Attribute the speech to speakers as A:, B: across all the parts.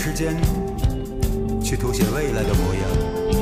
A: 时间去谱写未来的模样。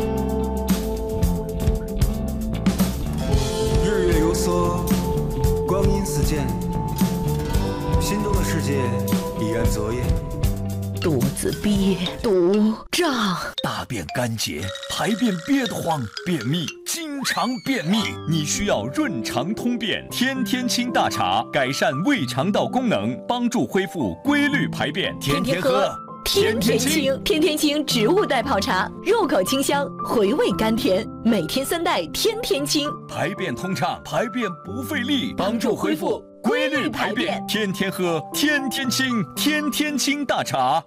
A: 日月有所，光阴似箭，心中的世界已然昨夜。
B: 肚子憋，肚胀，
C: 大便干结，排便憋得慌，便秘，经常便秘，你需要润肠通便天天清大茶，改善胃肠道功能，帮助恢复规律排便，天天喝。
B: 天天清，天天清植物袋泡茶，入口清香，回味甘甜，每天3袋，天天清，
C: 排便通畅，排便不费力，帮助恢复规律排便，天天喝，天天清，天天清大茶。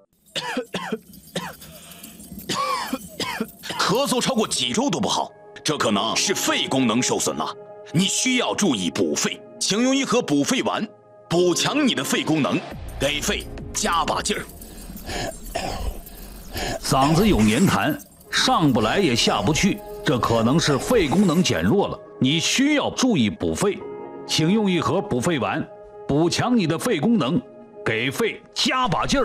D: 咳嗽超过几周都不好，这可能是肺功能受损了，你需要注意补肺，请用一盒补肺丸，补强你的肺功能，给肺加把劲儿。
E: 嗓子有黏痰，上不来也下不去，这可能是肺功能减弱了，你需要注意补肺，请用一盒补肺丸，补强你的肺功能，给肺加把劲儿。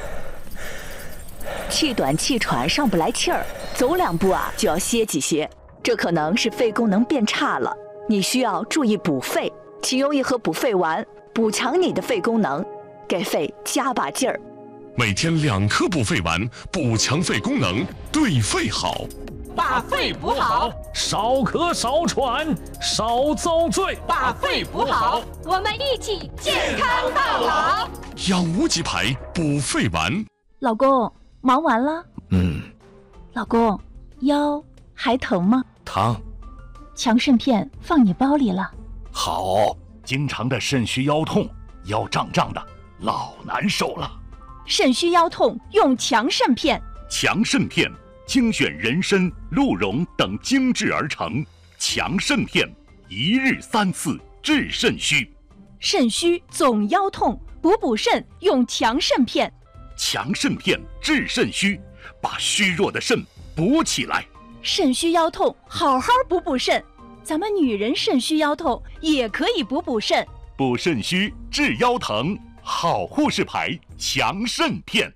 B: 气短气喘，上不来气儿，走2步就要歇几歇，这可能是肺功能变差了，你需要注意补肺，请用一盒补肺丸，补强你的肺功能，给肺加把劲儿。
F: 每天2颗补肺丸，补强肺功能，对肺好。
G: 把肺补好，
E: 少咳少喘，少遭罪。
G: 把肺补好，我们一起健康到老。
F: 养无极牌补肺丸。
H: 老公，忙完了？老公，腰还疼吗？
I: 疼。
H: 强肾片放你包里了。
I: 好，经常的肾虚腰痛，腰胀胀的，老难受了。
H: 肾虚腰痛用强肾片。
I: 强肾片精选人参、鹿茸等精制而成，强肾片1日3次治肾虚。
H: 肾虚总腰痛，补肾用强肾片。
I: 强肾片治肾虚，把虚弱的肾补起来。
H: 肾虚腰痛好好补肾，咱们女人肾虚腰痛也可以补肾。
I: 补肾虚治腰疼，好护士牌强肾片。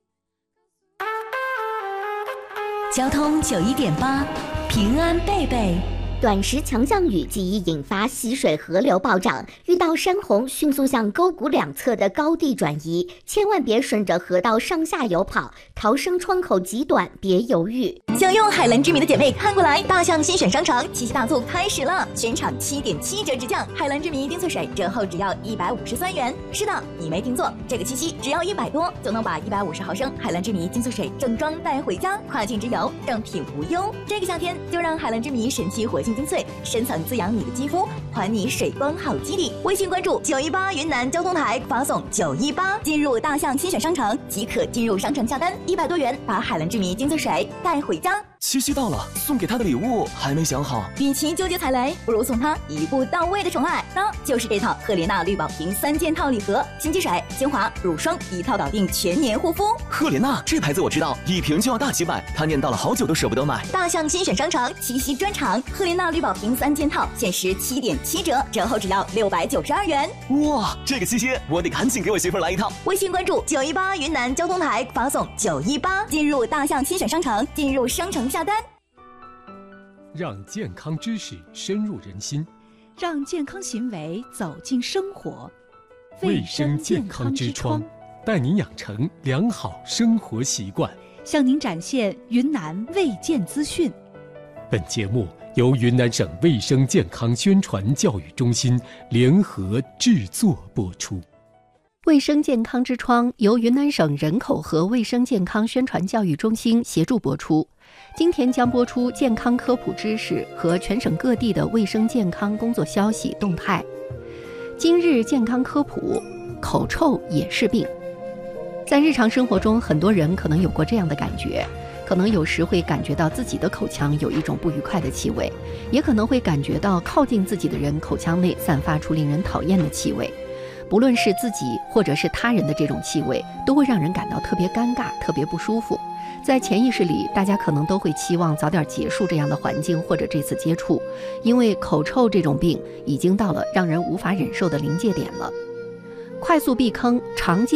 J: 交通91.8，平安贝贝。
K: 短时强降雨极易引发溪水河流暴涨，遇到山洪迅速向沟谷2侧的高地转移，千万别顺着河道上下游跑，逃生窗口极短，别犹豫。
J: 想用海蓝之谜的姐妹看过来，大象新选商场七夕大促开始了，全场7.7折直降，海蓝之谜丁翠水折后只要153元。是的，你没听错，这个七夕只要100多就能把150毫升海蓝之谜丁翠水正装带回家，跨境直邮，正品无忧。这个夏天就让海蓝之谜神奇活性精粹深层滋养你的肌肤，还你水光好肌理。微信关注918云南交通台，发送918进入大象新选商城即可进入商城下单，100多元把海蓝之谜精粹水带回家。
L: 七夕到了，送给他的礼物还没想好。
J: 与其纠结踩雷，不如送他一步到位的宠爱，那就是这套赫莲娜绿宝瓶3件套礼盒，新机水、精华、乳霜一套搞定全年护肤。
L: 赫莲娜这牌子我知道，1瓶就要大几百，他念叨了好久都舍不得买。
J: 大象新选商城七夕专场，赫莲娜绿宝瓶3件套限时7.7折，折后只要692元。
L: 哇，这个七夕我得赶紧给我媳妇来一套。
J: 微信关注918云南交通台，发送918进入大象新选商城，进入商城下单。
M: 让健康知识深入人心，
H: 让健康行为走进生活。
M: 卫生健康之窗，带您养成良好生活习惯，
H: 向您展现云南卫健资讯。
M: 本节目由云南省卫生健康宣传教育中心联合制作播出。
N: 卫生健康之窗由云南省人口和卫生健康宣传教育中心协助播出。今天将播出健康科普知识和全省各地的卫生健康工作消息动态。今日健康科普：口臭也是病。在日常生活中，很多人可能有过这样的感觉，可能有时会感觉到自己的口腔有一种不愉快的气味，也可能会感觉到靠近自己的人口腔内散发出令人讨厌的气味。不论是自己或者是他人的这种气味，都会让人感到特别尴尬，特别不舒服。在潜意识里，大家可能都会期望早点结束这样的环境或者这次接触，因为口臭这种病已经到了让人无法忍受的临界点了。快速避坑常见